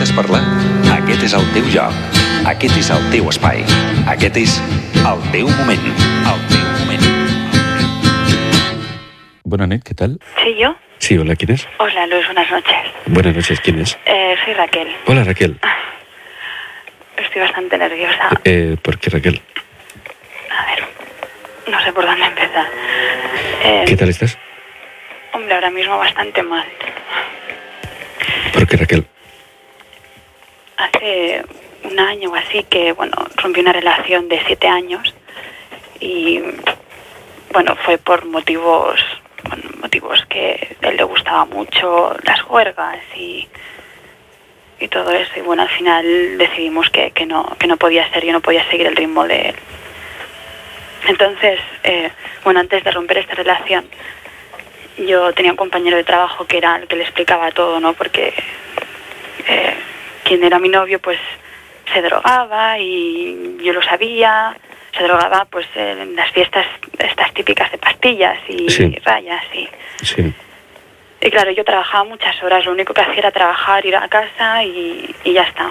necessites parlar, aquest és el teu lloc. Aquest és el teu espai. Aquest és el teu moment. El teu moment. Buenas noches, ¿qué tal? ¿Sí, yo? Sí, hola, ¿quién es? Hola, Luz, buenas noches. Buenas noches, ¿quién es? Soy Raquel. Hola, Raquel. Estoy bastante nerviosa. ¿Por qué, Raquel? A ver, no sé por dónde empezar. ¿Qué tal estás? Hombre, ahora mismo bastante mal. ¿Por qué, Raquel? Hace un año o así que, bueno, rompí una relación de 7 años y, bueno, fue por motivos que a él le gustaba mucho, las juergas y todo eso. Y bueno, al final decidimos que no podía ser, yo no podía seguir el ritmo de él. Entonces, bueno, antes de romper esta relación, yo tenía un compañero de trabajo que era el que le explicaba todo, ¿no? Porque quien era mi novio, pues se drogaba y yo lo sabía. Se drogaba, pues, en las fiestas estas típicas de pastillas y Sí. rayas y... Sí. Y claro, yo trabajaba muchas horas, lo único que hacía era trabajar, ir a casa y ya está.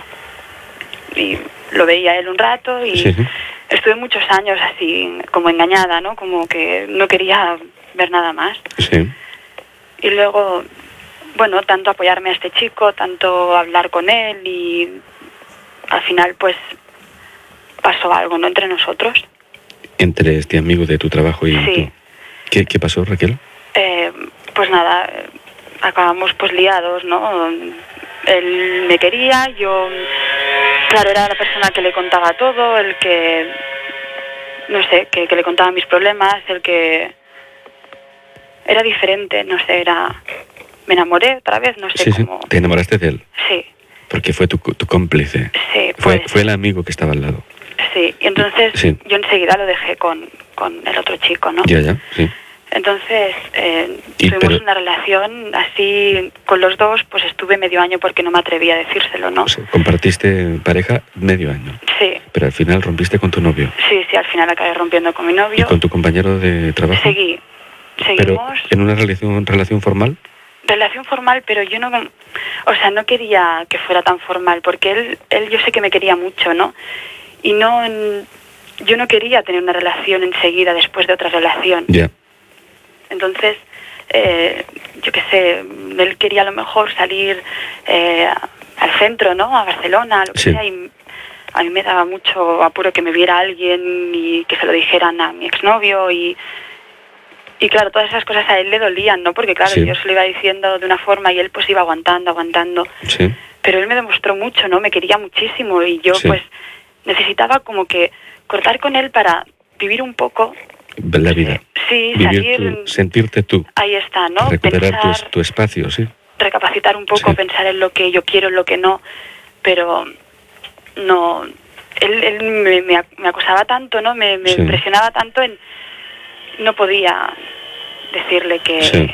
Y lo veía él un rato y Sí. estuve muchos años así, como engañada, ¿no? Como que no quería ver nada más. Sí. Y luego, bueno, tanto apoyarme a este chico, tanto hablar con él y al final, pues, pasó algo, ¿no? Entre nosotros. Entre este amigo de tu trabajo y Sí. tú. ¿Qué pasó, Raquel? Pues nada, acabamos pues liados, ¿no? Él me quería, yo, claro, era la persona que le contaba todo, el que, no sé, que le contaba mis problemas, el que era diferente, no sé, me enamoré otra vez, no sé Sí. cómo. Te enamoraste de él, Sí, porque fue tu cómplice. sí, pues, Fue el amigo que estaba al lado. sí, y entonces Sí. yo enseguida lo dejé con el otro chico, ¿no? Ya, sí. Entonces, Y tuvimos pero- una relación así con los dos, pues estuve medio año porque no me atrevía a decírselo, ¿no? O sea, compartiste pareja medio año, Sí, pero al final rompiste con tu novio. sí, al final acabé rompiendo con mi ¿Y novio. con tu compañero de trabajo? Seguimos, Pero en una relación formal. relación formal, pero yo no, o sea, no quería que fuera tan formal, porque él yo sé que me quería mucho, ¿no? Y yo no quería tener una relación enseguida después de otra relación. Ya. Entonces, yo qué sé, él quería a lo mejor salir al centro, ¿no? A Barcelona, lo que Sí. sea, y a mí me daba mucho apuro que me viera alguien y que se lo dijeran a mi exnovio y claro, todas esas cosas a él le dolían, ¿no? Porque claro, Sí. yo se lo iba diciendo de una forma y él pues iba aguantando. Sí. Pero él me demostró mucho, ¿no? Me quería muchísimo y yo Sí. pues necesitaba como que cortar con él para vivir un poco. La vida. Sí, Vivir salir... sentirte tú. Ahí está, ¿no? Recuperar Pensar, tu espacio, sí. recapacitar un poco, Sí. pensar en lo que yo quiero, en lo que no, pero no... Él me acosaba tanto, ¿no? Me Sí. impresionaba tanto no podía decirle Sí.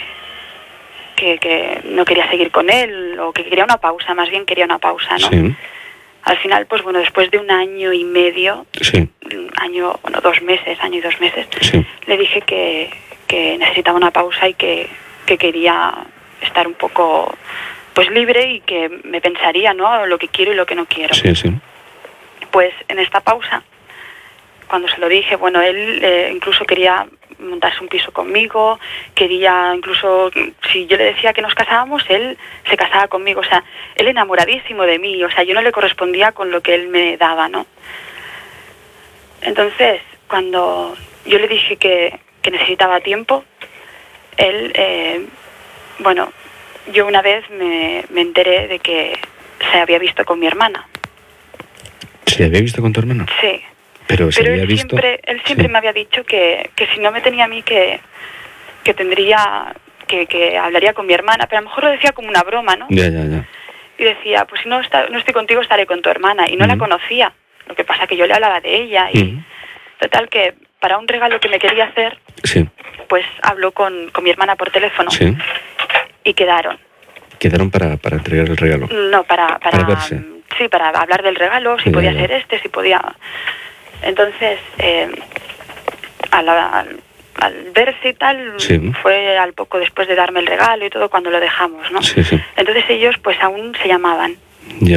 que no quería seguir con él o que quería una pausa, más bien quería una pausa, ¿no? Sí. Al final, pues bueno, después de un año y medio, Sí. año y 2 meses, Sí. le dije que necesitaba una pausa y que quería estar un poco pues libre y que me pensaría, ¿no? Lo que quiero y lo que no quiero. Sí, sí. Pues en esta pausa, cuando se lo dije, bueno, él incluso quería montarse un piso conmigo, quería incluso, si yo le decía que nos casábamos, él se casaba conmigo, o sea, él enamoradísimo de mí, o sea, yo no le correspondía con lo que él me daba, ¿no? Entonces, cuando yo le dije que necesitaba tiempo, él, bueno, yo una vez me enteré de que se había visto con mi hermana. ¿Se había visto con tu hermano? Sí. Pero se Pero había él visto. siempre Sí. me había dicho que si no me tenía a mí que tendría que hablaría con mi hermana, pero a lo mejor lo decía como una broma, ¿no? Ya. Y decía, pues si no estoy contigo, estaré con tu hermana. Y no la conocía. Lo que pasa que yo le hablaba de ella. Y total que para un regalo que me quería hacer, Sí. pues habló con mi hermana por teléfono. Sí. Y quedaron. Quedaron para entregar el regalo. No, para verse. Sí, para hablar del regalo, si Ya, podía ya. ser si podía... Entonces, al verse y tal, Sí. fue al poco después de darme el regalo y todo cuando lo dejamos, ¿no? Sí, sí. Entonces ellos pues aún se llamaban. Ya.